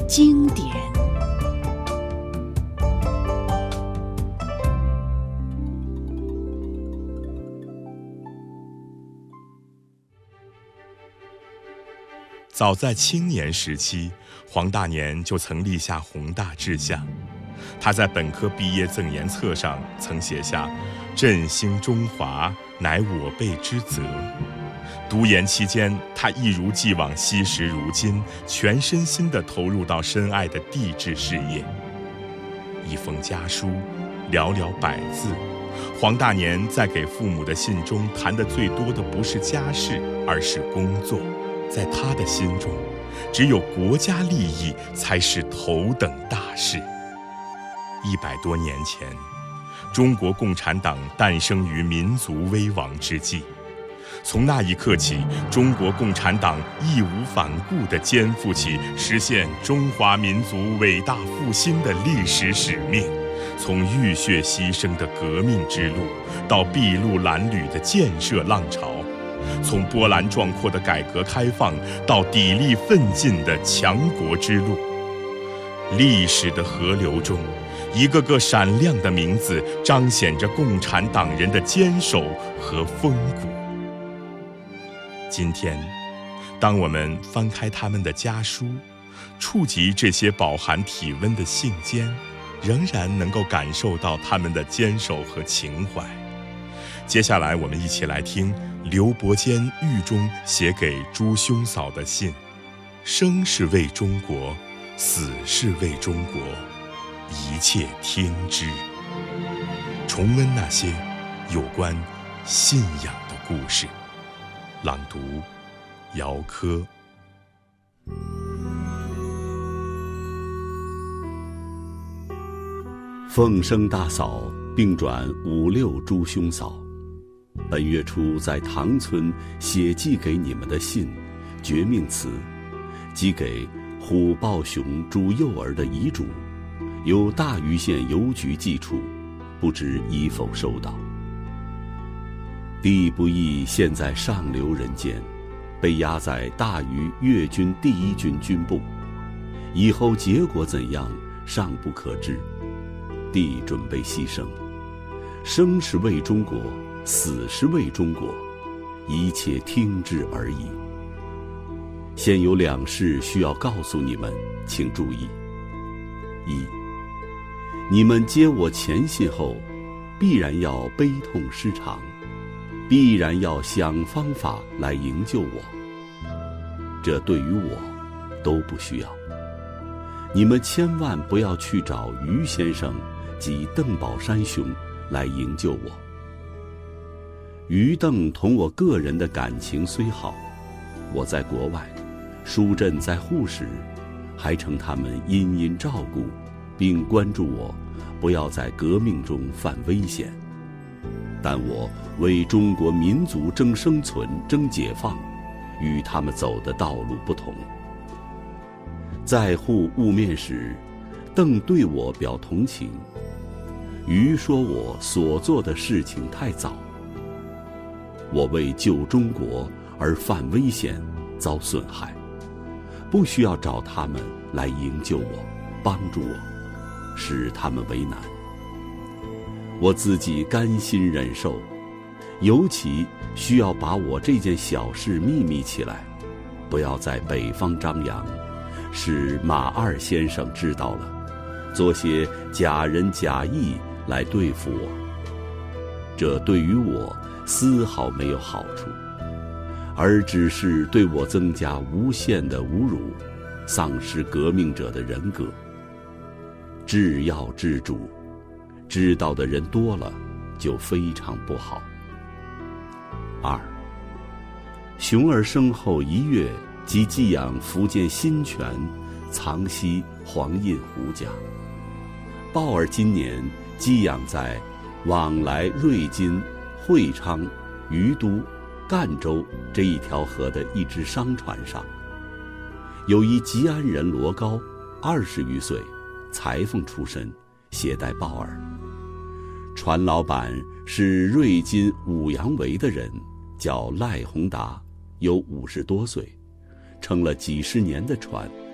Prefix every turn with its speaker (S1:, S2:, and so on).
S1: 经典。
S2: 早在青年时期，黄大年就曾立下宏大志向。他在本科毕业赠言册上曾写下“振兴中华，乃我辈之责”。读研期间，他一如既往惜时如金，全身心地投入到深爱的地质事业。一封家书，寥寥100字，黄大年在给父母的信中谈的最多的不是家事，而是工作。在他的心中，只有国家利益才是头等大事。100多年前，中国共产党诞生于民族危亡之际。从那一刻起，中国共产党义无反顾地肩负起实现中华民族伟大复兴的历史使命。从浴血牺牲的革命之路，到筚路蓝缕的建设浪潮，从波澜壮阔的改革开放到砥砺奋进的强国之路，历史的河流中，一个个闪亮的名字彰显着共产党人的坚守和风骨。今天，当我们翻开他们的家书，触及这些饱含体温的信笺，仍然能够感受到他们的坚守和情怀。接下来我们一起来听刘伯坚狱中写给朱兄嫂的信：生是为中国，死是为中国，一切听之。重温那些有关信仰的故事。朗读：姚科。
S3: 凤生大嫂并转5、6诸兄嫂，本月初在塘村写寄给你们的信，绝命词，寄给虎豹熊诸幼儿的遗嘱，由大余县邮局寄出，不知已否收到。弟不义现在上流人间，被押在大余粤军第1军军部，以后结果怎样尚不可知。弟准备牺牲，生是为中国，死是为中国，一切听之而已。现有2事需要告诉你们，请注意：一，你们接我前信后，必然要悲痛失常，必然要想方法来营救我。这对于我都不需要。你们千万不要去找于先生及邓宝山兄来营救我。于邓同我个人的感情虽好，我在国外，疏振在沪时，还称他们殷殷照顾，并关注我不要在革命中犯危险。但我为中国民族争生存、争解放，与他们走的道路不同。在沪晤面时，邓对我表同情，于说我所做的事情太早。我为救中国而犯危险，遭损害，不需要找他们来营救我、帮助我，使他们为难。我自己甘心忍受，尤其需要把我这件小事秘密起来，不要在北方张扬，使马2先生知道了，做些假仁假义来对付我。这对于我丝毫没有好处，而只是对我增加无限的侮辱，丧失革命者的人格。治要治主，知道的人多了，就非常不好。2，熊儿生后1月即寄养福建新泉藏西黄印胡家，鲍儿今年寄养在往来瑞金、会昌、于都、赣州这一条河的一只商船上。有一吉安人罗高，20余岁，裁缝出身，携带鲍儿。船老板是瑞金五羊围的人，叫赖宏达，有50多岁，撑了几十年的船，